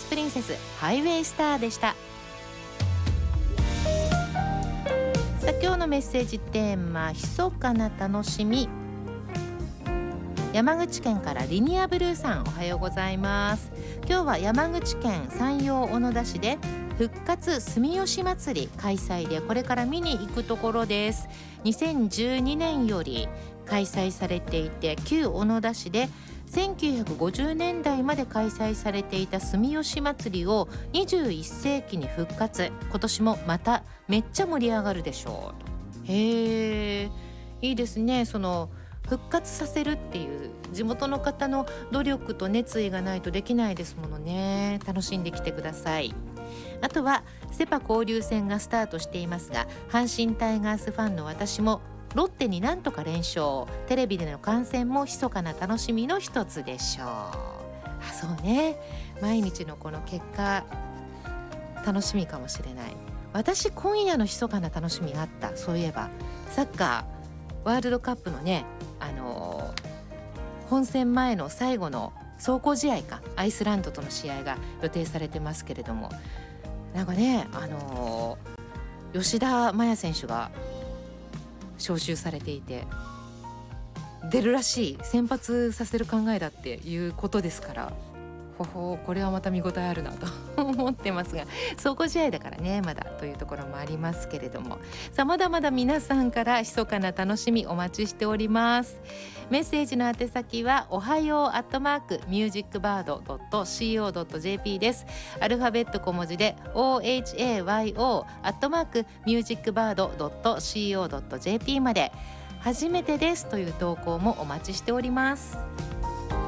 プリンセスハイウェイスターでした。さあ今日のメッセージテーマ、密かな楽しみ。山口県からリニアブルーさん、おはようございます。今日は山口県山陽小野田市で復活住吉祭り開催で、これから見に行くところです。2012年より開催されていて、旧小野田市で1950年代まで開催されていた住吉祭りを21世紀に復活。今年もまためっちゃ盛り上がるでしょう。へー、いいですね。その復活させるっていう地元の方の努力と熱意がないとできないですものね。楽しんできてください。あとはセパ交流戦がスタートしていますが、阪神タイガースファンの私もロッテになんとか連勝、テレビでの観戦も密かな楽しみの一つでしょう。そうね、毎日のこの結果楽しみかもしれない。私今夜の密かな楽しみがあった。そういえばサッカーワールドカップのね、本戦前の最後の壮行試合か、アイスランドとの試合が予定されてますけれども、なんかね、吉田麻也選手が招集されていて出るらしい。先発させる考えだっていうことですから、これはまた見応えあるなと思ってますが、壮行試合だからね、まだというところもありますけれども、さあまだまだ皆さんから密かな楽しみお待ちしております。メッセージの宛先はおはよう@musicbird.co.jp です。アルファベット小文字で ohayo@musicbird.co.jp まで。初めてですという投稿もお待ちしております。